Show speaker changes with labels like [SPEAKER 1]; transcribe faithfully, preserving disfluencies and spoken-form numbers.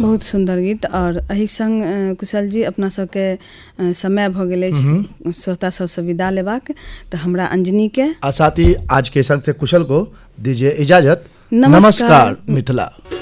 [SPEAKER 1] बहुत सुंदर गीत। और एहि संग कुशल जी अपना सबके समय भ गेल अछि श्रोता सबसे विदा लेबाक, तो हमरा अंजनी के
[SPEAKER 2] आ साथ ही आज के संग से कुशल को दीजिए इजाजत।
[SPEAKER 1] नमस्कार,
[SPEAKER 2] नमस्कार मिथिला।